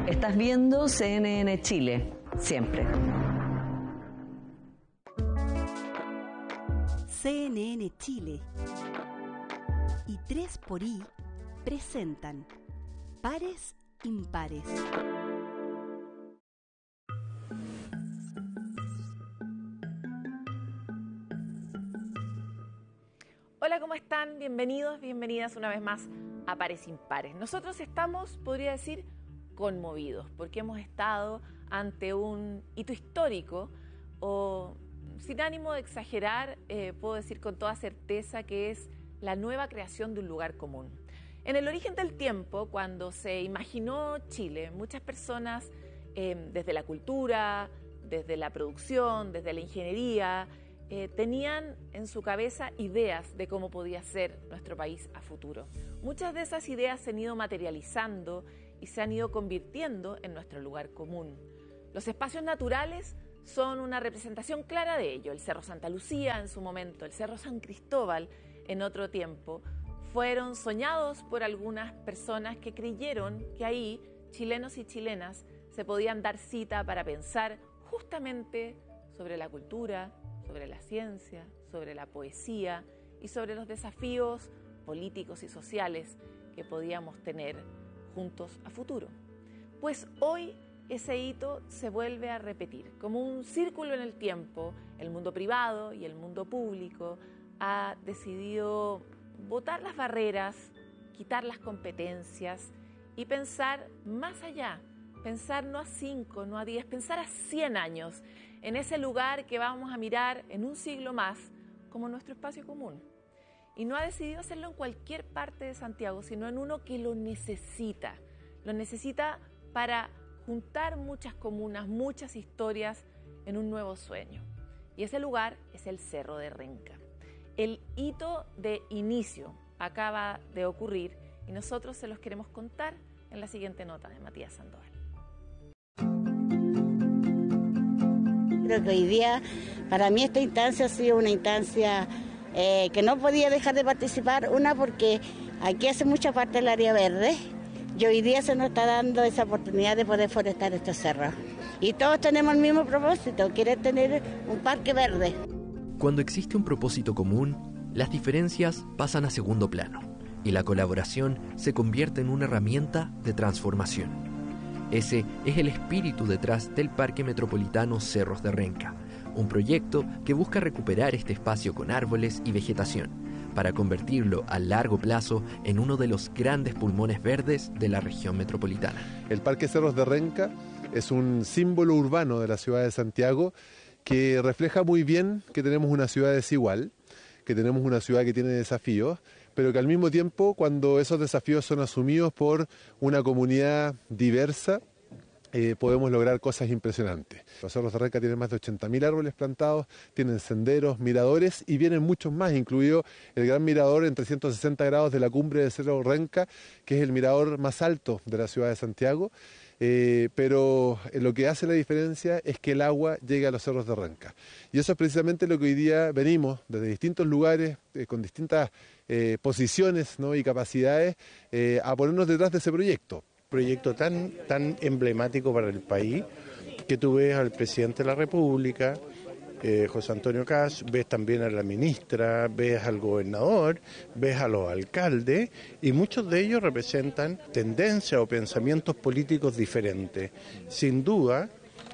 Estás viendo CNN Chile, siempre. CNN Chile y 3xI presentan Pares Impares. Hola, ¿cómo están? Bienvenidos, bienvenidas una vez más a Pares Impares. Nosotros estamos, podría decir, conmovidos, porque hemos estado ante un hito histórico, o sin ánimo de exagerar, puedo decir con toda certeza que es la nueva creación de un lugar común. En el origen del tiempo, cuando se imaginó Chile, muchas personas, desde la cultura, desde la producción, desde la ingeniería, tenían en su cabeza ideas de cómo podía ser nuestro país a futuro. Muchas de esas ideas se han ido materializando y se han ido convirtiendo en nuestro lugar común. Los espacios naturales son una representación clara de ello. El Cerro Santa Lucía en su momento, el Cerro San Cristóbal en otro tiempo, fueron soñados por algunas personas que creyeron que ahí chilenos y chilenas se podían dar cita para pensar justamente sobre la cultura, sobre la ciencia, sobre la poesía y sobre los desafíos políticos y sociales que podíamos tener juntos a futuro. Pues hoy ese hito se vuelve a repetir. Como un círculo en el tiempo, el mundo privado y el mundo público ha decidido botar las barreras, quitar las competencias y pensar más allá. Pensar no a 5, no a 10, pensar a 100 años en ese lugar que vamos a mirar en un siglo más como nuestro espacio común. Y no ha decidido hacerlo en cualquier parte de Santiago, sino en uno que lo necesita. Lo necesita para juntar muchas comunas, muchas historias en un nuevo sueño. Y ese lugar es el Cerro de Renca. El hito de inicio acaba de ocurrir y nosotros se los queremos contar en la siguiente nota de Matías Sandoval. Creo que hoy día, para mí esta instancia ha sido una instancia que no podía dejar de participar, una porque aquí hace mucha parte del área verde y hoy día se nos está dando esa oportunidad de poder forestar estos cerros. Y todos tenemos el mismo propósito, quieren tener un parque verde. Cuando existe un propósito común, las diferencias pasan a segundo plano y la colaboración se convierte en una herramienta de transformación. Ese es el espíritu detrás del Parque Metropolitano Cerros de Renca, un proyecto que busca recuperar este espacio con árboles y vegetación para convertirlo a largo plazo en uno de los grandes pulmones verdes de la región metropolitana. El Parque Cerros de Renca es un símbolo urbano de la ciudad de Santiago que refleja muy bien que tenemos una ciudad desigual, que tenemos una ciudad que tiene desafíos, pero que al mismo tiempo, cuando esos desafíos son asumidos por una comunidad diversa, podemos lograr cosas impresionantes. Los Cerros de Renca tienen más de 80.000 árboles plantados, tienen senderos, miradores y vienen muchos más, incluido el gran mirador en 360 grados de la cumbre de Cerro Renca, que es el mirador más alto de la ciudad de Santiago. Pero lo que hace la diferencia es que el agua llegue a los Cerros de Renca. Y eso es precisamente lo que hoy día venimos desde distintos lugares, con distintas posiciones, ¿no?, y capacidades, a ponernos detrás de ese proyecto. Proyecto tan emblemático para el país, que tú ves al presidente de la República, José Antonio Kast, ves también a la ministra, ves al gobernador, ves a los alcaldes, y muchos de ellos representan tendencias o pensamientos políticos diferentes. Sin duda,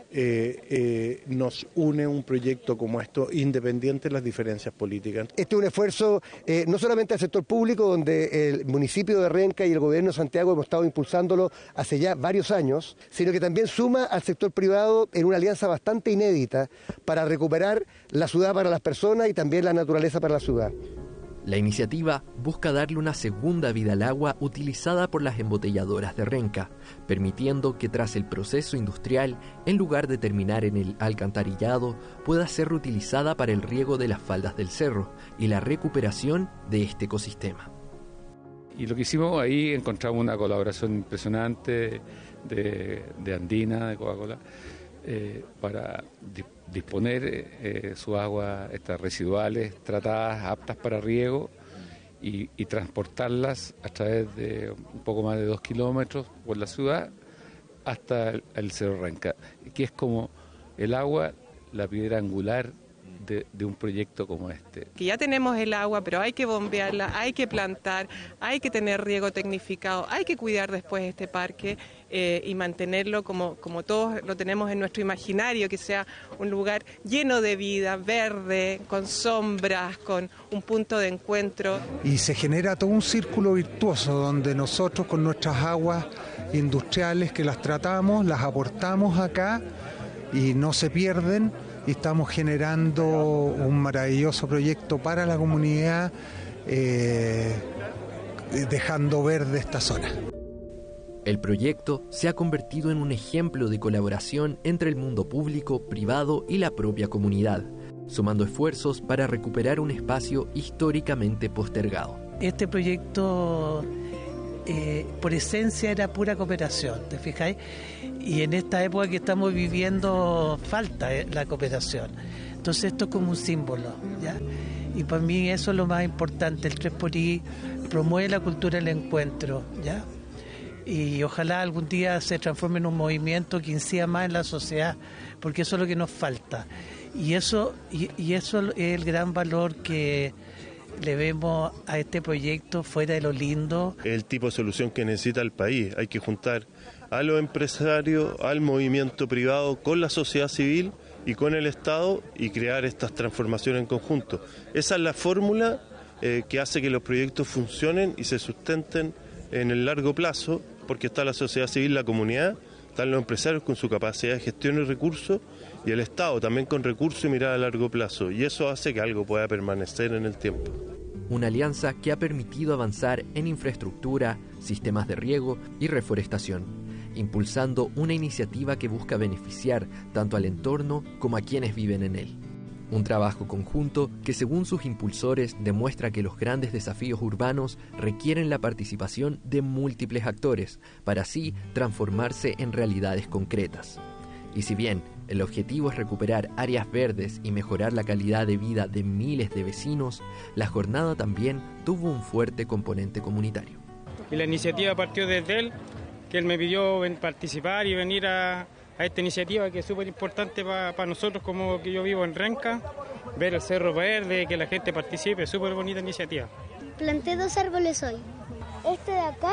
nos une un proyecto como esto, independiente de las diferencias políticas. Este es un esfuerzo no solamente al sector público, donde el municipio de Renca y el gobierno de Santiago hemos estado impulsándolo hace ya varios años, sino que también suma al sector privado en una alianza bastante inédita para recuperar la ciudad para las personas y también la naturaleza para la ciudad. La iniciativa busca darle una segunda vida al agua utilizada por las embotelladoras de Renca, permitiendo que tras el proceso industrial, en lugar de terminar en el alcantarillado, pueda ser reutilizada para el riego de las faldas del cerro y la recuperación de este ecosistema. Y lo que hicimos ahí, encontramos una colaboración impresionante de Andina, de Coca-Cola, para disponer sus aguas estas residuales tratadas, aptas para riego, y transportarlas a través de un poco más de 2 kilómetros por la ciudad hasta el Cerro Renca, que es como el agua, la piedra angular de un proyecto como este. Que ya tenemos el agua, pero hay que bombearla, hay que plantar, hay que tener riego tecnificado, hay que cuidar después este parque y mantenerlo como todos lo tenemos en nuestro imaginario, que sea un lugar lleno de vida, verde, con sombras, con un punto de encuentro. Y se genera todo un círculo virtuoso donde nosotros con nuestras aguas industriales que las tratamos, las aportamos acá y no se pierden. Y estamos generando un maravilloso proyecto para la comunidad, dejando verde esta zona. El proyecto se ha convertido en un ejemplo de colaboración entre el mundo público, privado y la propia comunidad, sumando esfuerzos para recuperar un espacio históricamente postergado. Este proyecto, por esencia, era pura cooperación, ¿te fijáis? Y en esta época que estamos viviendo falta la cooperación. Entonces esto es como un símbolo, ¿ya? Y para mí eso es lo más importante. El 3xI promueve la cultura del encuentro, ¿ya? Y ojalá algún día se transforme en un movimiento que incida más en la sociedad, porque eso es lo que nos falta. Y eso es el gran valor que le vemos a este proyecto, fuera de lo lindo. El tipo de solución que necesita el país. Hay que juntar a los empresarios, al movimiento privado, con la sociedad civil y con el Estado y crear estas transformaciones en conjunto. Esa es la fórmula que hace que los proyectos funcionen y se sustenten en el largo plazo, porque está la sociedad civil, la comunidad, están los empresarios con su capacidad de gestión y recursos y el Estado también con recursos y mirada a largo plazo, y eso hace que algo pueda permanecer en el tiempo. Una alianza que ha permitido avanzar en infraestructura, sistemas de riego y reforestación, impulsando una iniciativa que busca beneficiar tanto al entorno como a quienes viven en él. Un trabajo conjunto que, según sus impulsores, demuestra que los grandes desafíos urbanos requieren la participación de múltiples actores para así transformarse en realidades concretas. Y si bien el objetivo es recuperar áreas verdes y mejorar la calidad de vida de miles de vecinos, la jornada también tuvo un fuerte componente comunitario. Y la iniciativa partió desde él, que él me pidió participar y venir a esta iniciativa que es súper importante para nosotros, como que yo vivo en Renca, ver el Cerro Verde, que la gente participe, es súper bonita iniciativa. Planté 2 árboles hoy, este de acá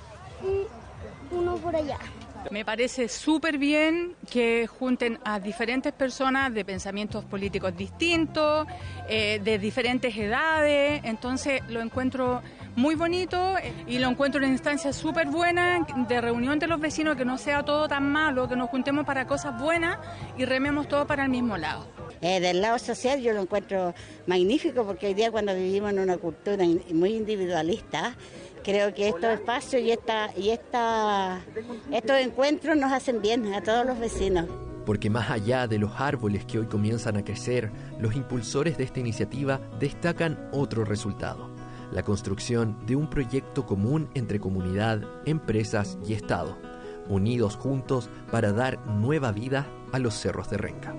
y uno por allá. Me parece súper bien que junten a diferentes personas de pensamientos políticos distintos, de diferentes edades, entonces lo encuentro muy bonito y lo encuentro una instancia súper buena de reunión de los vecinos, que no sea todo tan malo, que nos juntemos para cosas buenas y rememos todo para el mismo lado. Del lado social yo lo encuentro magnífico, porque hoy día, cuando vivimos en una cultura muy individualista, creo que estos espacios y estos encuentros nos hacen bien a todos los vecinos. Porque más allá de los árboles que hoy comienzan a crecer, los impulsores de esta iniciativa destacan otro resultado: la construcción de un proyecto común entre comunidad, empresas y Estado, unidos juntos para dar nueva vida a los cerros de Renca.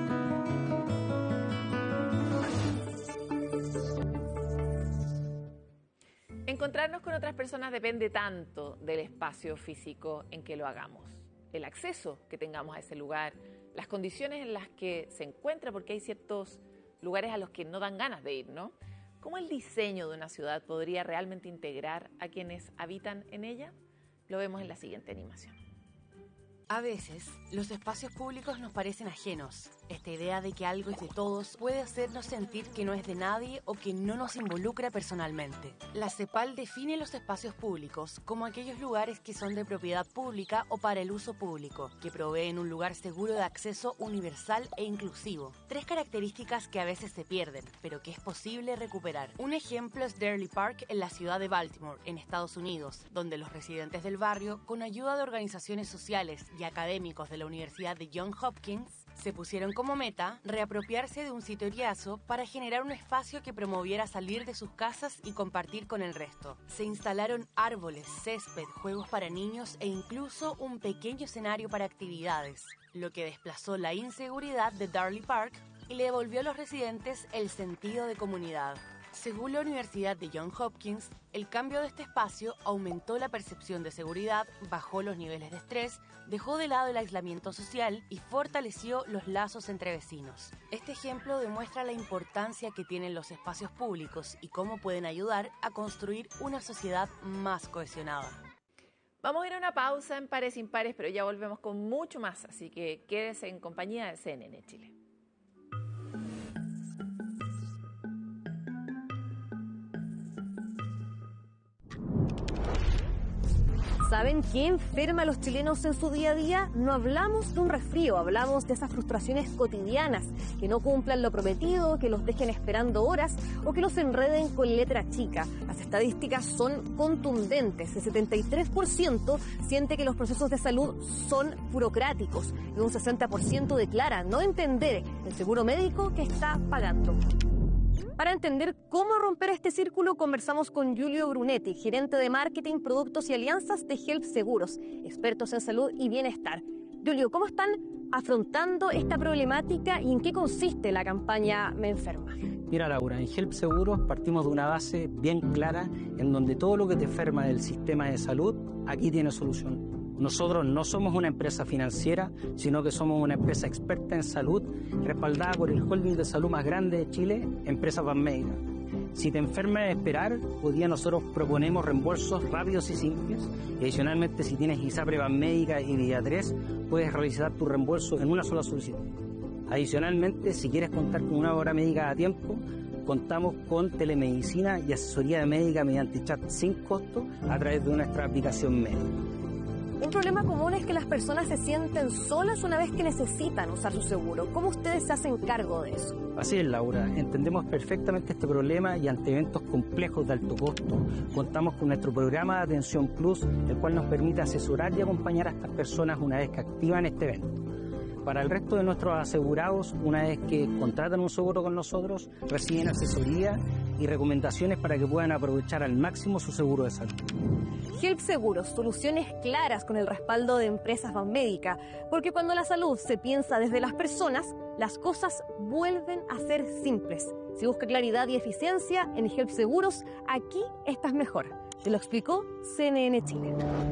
Encontrarnos con otras personas depende tanto del espacio físico en que lo hagamos, el acceso que tengamos a ese lugar, las condiciones en las que se encuentra, porque hay ciertos lugares a los que no dan ganas de ir, ¿no? ¿Cómo el diseño de una ciudad podría realmente integrar a quienes habitan en ella? Lo vemos en la siguiente animación. A veces, los espacios públicos nos parecen ajenos. Esta idea de que algo es de todos puede hacernos sentir que no es de nadie o que no nos involucra personalmente. La CEPAL define los espacios públicos como aquellos lugares que son de propiedad pública o para el uso público, que proveen un lugar seguro de acceso universal e inclusivo. 3 características que a veces se pierden, pero que es posible recuperar. Un ejemplo es Dearly Park en la ciudad de Baltimore, en Estados Unidos, donde los residentes del barrio, con ayuda de organizaciones sociales y académicos de la Universidad de Johns Hopkins, se pusieron como meta reapropiarse de un sitio eriazo para generar un espacio que promoviera salir de sus casas y compartir con el resto. Se instalaron árboles, césped, juegos para niños e incluso un pequeño escenario para actividades, lo que desplazó la inseguridad de Dearly Park y le devolvió a los residentes el sentido de comunidad. Según la Universidad de Johns Hopkins, el cambio de este espacio aumentó la percepción de seguridad, bajó los niveles de estrés, dejó de lado el aislamiento social y fortaleció los lazos entre vecinos. Este ejemplo demuestra la importancia que tienen los espacios públicos y cómo pueden ayudar a construir una sociedad más cohesionada. Vamos a ir a una pausa en Pares Impares, pero ya volvemos con mucho más, así que quédese en compañía de CNN Chile. ¿Saben qué enferma a los chilenos en su día a día? No hablamos de un resfrío, hablamos de esas frustraciones cotidianas, que no cumplan lo prometido, que los dejen esperando horas o que los enreden con letra chica. Las estadísticas son contundentes. El 73% siente que los procesos de salud son burocráticos y un 60% declara no entender el seguro médico que está pagando. Para entender cómo romper este círculo, conversamos con Giulio Brunetti, gerente de marketing, productos y alianzas de Help Seguros, expertos en salud y bienestar. Giulio, ¿cómo están afrontando esta problemática y en qué consiste la campaña Me Enferma? Mira, Laura, en Help Seguros partimos de una base bien clara en donde todo lo que te enferma del sistema de salud, aquí tiene solución. Nosotros no somos una empresa financiera, sino que somos una empresa experta en salud, respaldada por el holding de salud más grande de Chile, Empresa Banmédica. Si te enfermas de esperar, hoy día nosotros proponemos reembolsos rápidos y simples. Y adicionalmente, si tienes ISAPRE Banmédica y Día 3, puedes realizar tu reembolso en una sola solicitud. Adicionalmente, si quieres contar con una hora médica a tiempo, contamos con telemedicina y asesoría médica mediante chat sin costo a través de nuestra aplicación médica. Un problema común es que las personas se sienten solas una vez que necesitan usar su seguro. ¿Cómo ustedes se hacen cargo de eso? Así es, Laura. Entendemos perfectamente este problema y ante eventos complejos de alto costo, contamos con nuestro programa de Atención Plus, el cual nos permite asesorar y acompañar a estas personas una vez que activan este evento. Para el resto de nuestros asegurados, una vez que contratan un seguro con nosotros, reciben asesoría y recomendaciones para que puedan aprovechar al máximo su seguro de salud. Help Seguros, soluciones claras con el respaldo de Empresas Banmédica, porque cuando la salud se piensa desde las personas, las cosas vuelven a ser simples. Si busca claridad y eficiencia en Help Seguros, aquí estás mejor. Te lo explicó CNN Chile.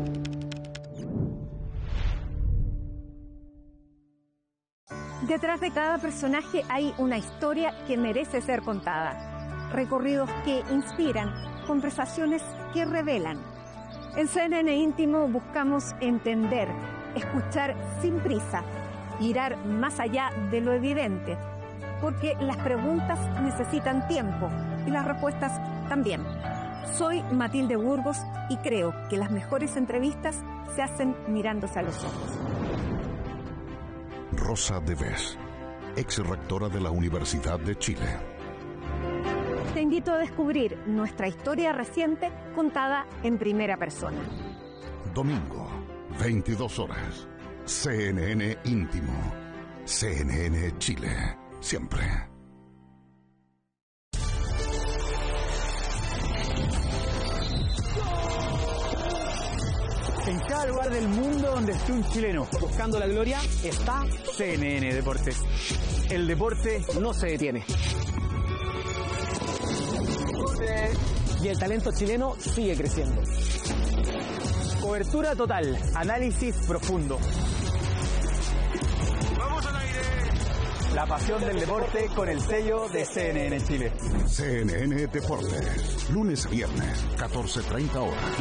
Detrás de cada personaje hay una historia que merece ser contada. Recorridos que inspiran, conversaciones que revelan. En CNN Íntimo buscamos entender, escuchar sin prisa, mirar más allá de lo evidente, porque las preguntas necesitan tiempo y las respuestas también. Soy Matilde Burgos y creo que las mejores entrevistas se hacen mirándose a los ojos. Rosa Deves, ex rectora de la Universidad de Chile. Te invito a descubrir nuestra historia reciente contada en primera persona. Domingo, 22 horas. CNN Íntimo. CNN Chile. Siempre. En cada lugar del mundo donde esté un chileno buscando la gloria, está CNN Deportes. El deporte no se detiene. Y el talento chileno sigue creciendo. Cobertura total, análisis profundo. ¡Vamos al aire! La pasión del deporte con el sello de CNN Chile. CNN Deportes. Lunes a viernes, 14:30 horas.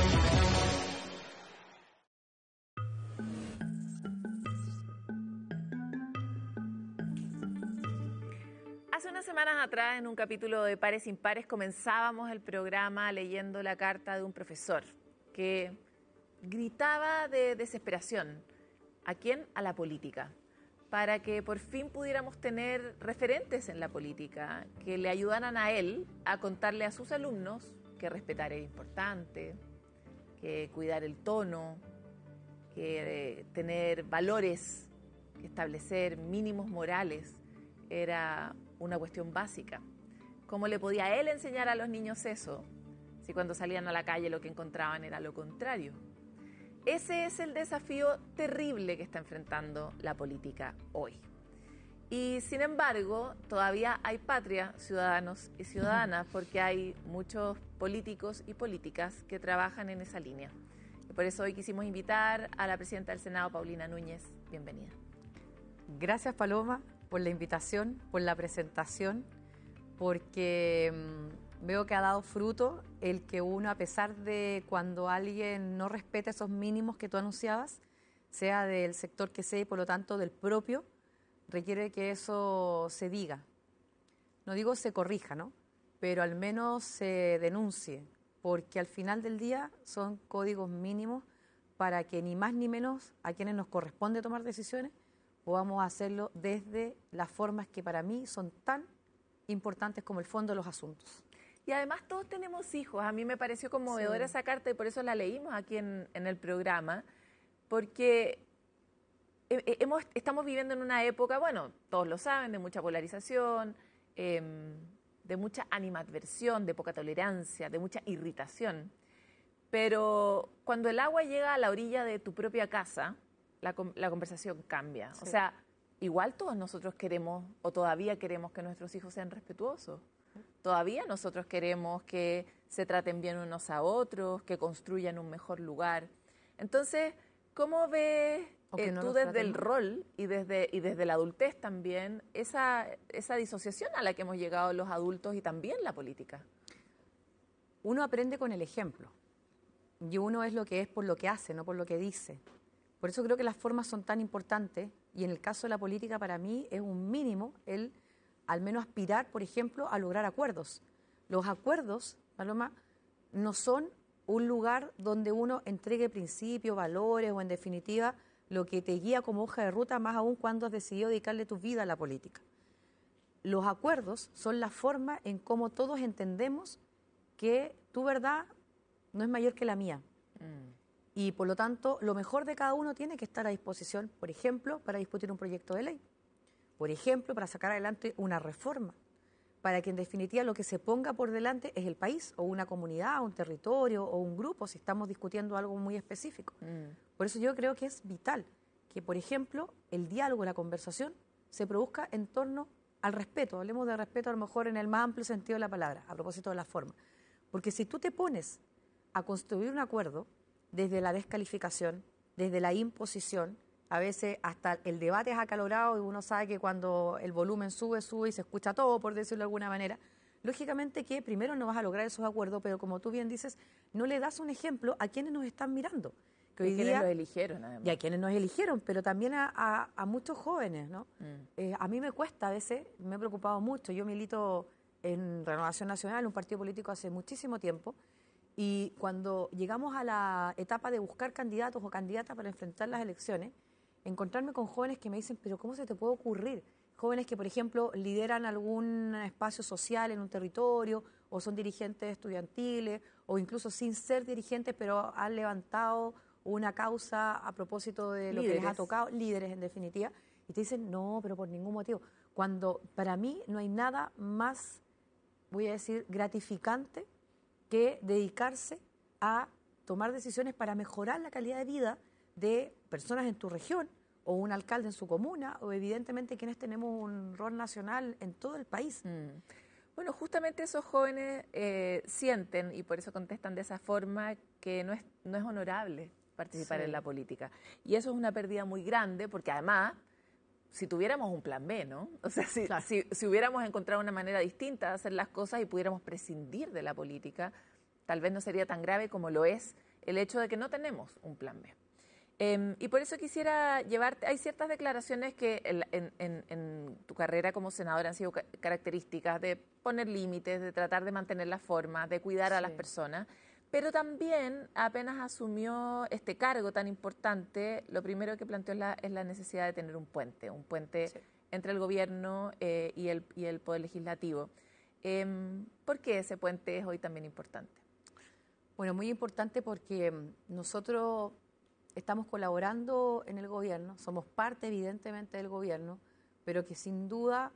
Hace unas semanas atrás, en un capítulo de Pares Impares, comenzábamos el programa leyendo la carta de un profesor que gritaba de desesperación. ¿A quién? A la política. Para que por fin pudiéramos tener referentes en la política que le ayudaran a él a contarle a sus alumnos que respetar era importante, que cuidar el tono, que tener valores, que establecer mínimos morales era una cuestión básica. ¿Cómo le podía él enseñar a los niños eso si cuando salían a la calle lo que encontraban era lo contrario? Ese es el desafío terrible que está enfrentando la política hoy. Y sin embargo, todavía hay patria, ciudadanos y ciudadanas, porque hay muchos políticos y políticas que trabajan en esa línea. Y por eso hoy quisimos invitar a la presidenta del Senado, Paulina Núñez. Bienvenida. Gracias, Paloma, por la invitación, por la presentación, porque veo que ha dado fruto el que uno, a pesar de cuando alguien no respeta esos mínimos que tú anunciabas, sea del sector que sea y por lo tanto del propio, requiere que eso se diga. No digo se corrija, ¿no? Pero al menos se denuncie, porque al final del día son códigos mínimos para que ni más ni menos a quienes nos corresponde tomar decisiones podamos hacerlo desde las formas que para mí son tan importantes como el fondo de los asuntos. Y además todos tenemos hijos. A mí me pareció conmovedora esa carta y por eso la leímos aquí en el programa, porque estamos viviendo en una época, bueno, todos lo saben, de mucha polarización, de mucha animadversión, de poca tolerancia, de mucha irritación. Pero cuando el agua llega a la orilla de tu propia casa, la conversación cambia. Sí. O sea, igual todos nosotros queremos, o todavía queremos que nuestros hijos sean respetuosos. Todavía nosotros queremos que se traten bien unos a otros, que construyan un mejor lugar. Entonces, ¿cómo ves tú desde el rol y desde la adultez también esa disociación a la que hemos llegado los adultos y también la política? Uno aprende con el ejemplo y uno es lo que es por lo que hace, no por lo que dice. Por eso creo que las formas son tan importantes y en el caso de la política para mí es un mínimo el al menos aspirar, por ejemplo, a lograr acuerdos. Los acuerdos, Paloma, no son un lugar donde uno entregue principios, valores o en definitiva lo que te guía como hoja de ruta, más aún cuando has decidido dedicarle tu vida a la política. Los acuerdos son la forma en cómo todos entendemos que tu verdad no es mayor que la mía. Y por lo tanto, lo mejor de cada uno tiene que estar a disposición, por ejemplo, para discutir un proyecto de ley, por ejemplo, para sacar adelante una reforma, para que en definitiva lo que se ponga por delante es el país, o una comunidad, un territorio, o un grupo, si estamos discutiendo algo muy específico. Por eso yo creo que es vital que, por ejemplo, el diálogo, la conversación, se produzca en torno al respeto. Hablemos de respeto a lo mejor en el más amplio sentido de la palabra, a propósito de la forma. Porque si tú te pones a construir un acuerdo desde la descalificación, desde la imposición, a veces hasta el debate es acalorado y uno sabe que cuando el volumen sube y se escucha todo, por decirlo de alguna manera, lógicamente que primero no vas a lograr esos acuerdos, pero como tú bien dices, no le das un ejemplo a quienes nos están mirando. Que hoy quienes los eligieron, además. Y a quienes nos eligieron, pero también a muchos jóvenes, ¿no? A mí me cuesta a veces, me he preocupado mucho. Yo milito en Renovación Nacional, un partido político hace muchísimo tiempo, y cuando llegamos a la etapa de buscar candidatos o candidatas para enfrentar las elecciones, encontrarme con jóvenes que me dicen, pero ¿cómo se te puede ocurrir? Jóvenes que, por ejemplo, lideran algún espacio social en un territorio, o son dirigentes estudiantiles, o incluso sin ser dirigentes, pero han levantado una causa a propósito de lo que les ha tocado, líderes en definitiva, y te dicen, no, pero por ningún motivo. Cuando para mí no hay nada más, voy a decir, gratificante que dedicarse a tomar decisiones para mejorar la calidad de vida de personas en tu región o un alcalde en su comuna o evidentemente quienes tenemos un rol nacional en todo el país. Bueno, justamente esos jóvenes sienten, y por eso contestan de esa forma, que no es honorable participar en la política. Y eso es una pérdida muy grande porque además, si tuviéramos un plan B, ¿no? O sea, si hubiéramos encontrado una manera distinta de hacer las cosas y pudiéramos prescindir de la política, tal vez no sería tan grave como lo es el hecho de que no tenemos un plan B. Y por eso quisiera llevarte, hay ciertas declaraciones que en tu carrera como senadora han sido características de poner límites, de tratar de mantener la forma, de cuidar a las personas, pero también apenas asumió este cargo tan importante, lo primero que planteó es la necesidad de tener un puente entre el gobierno y el Poder Legislativo. ¿Por qué ese puente es hoy también importante? Bueno, muy importante porque nosotros estamos colaborando en el gobierno, somos parte evidentemente del gobierno, pero que sin duda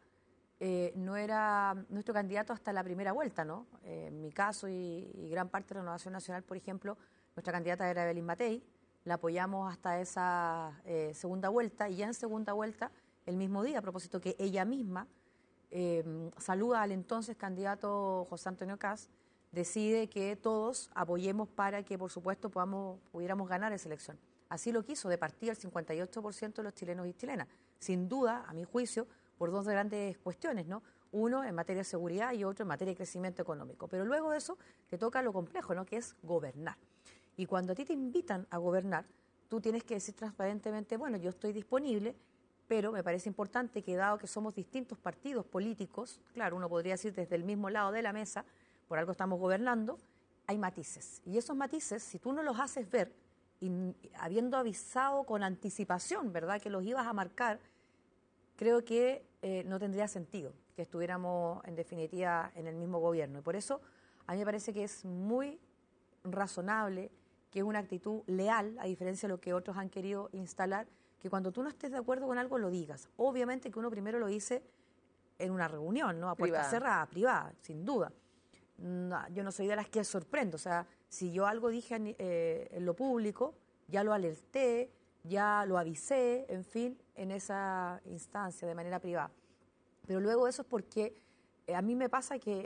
no era nuestro candidato hasta la primera vuelta, ¿no? En mi caso y gran parte de la Renovación Nacional, por ejemplo, nuestra candidata era Evelyn Matei, la apoyamos hasta esa segunda vuelta y ya en segunda vuelta el mismo día, a propósito que ella misma saluda al entonces candidato José Antonio Kast, decide que todos apoyemos para que, por supuesto, pudiéramos ganar esa elección. Así lo quiso de partida el 58% de los chilenos y chilenas. Sin duda, a mi juicio, por dos grandes cuestiones, ¿no? Uno en materia de seguridad y otro en materia de crecimiento económico. Pero luego de eso te toca lo complejo, ¿no? Que es gobernar. Y cuando a ti te invitan a gobernar, tú tienes que decir transparentemente, bueno, yo estoy disponible, pero me parece importante que dado que somos distintos partidos políticos, claro, uno podría decir desde el mismo lado de la mesa, por algo estamos gobernando, hay matices. Y esos matices, si tú no los haces ver, y habiendo avisado con anticipación, ¿verdad?, que los ibas a marcar, creo que no tendría sentido que estuviéramos, en definitiva, en el mismo gobierno. Y por eso, a mí me parece que es muy razonable, que es una actitud leal, a diferencia de lo que otros han querido instalar, que cuando tú no estés de acuerdo con algo, lo digas. Obviamente que uno primero lo dice en una reunión, ¿no?, a puerta cerrada, privada, sin duda. No, yo no soy de las que sorprendo, o sea, si yo algo dije en lo público, ya lo alerté, ya lo avisé, en fin, en esa instancia, de manera privada. Pero luego eso es porque a mí me pasa que